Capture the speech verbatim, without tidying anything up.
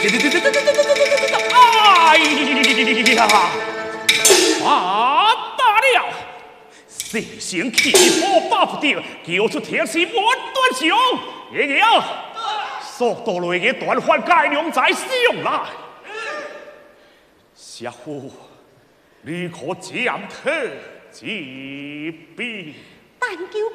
哎呀！啊，大了！四星气火把不掉，叫出天时万断上。爷爷啊，速度类嘅断环改良再使用啦。师傅，你可检讨这笔？ 但求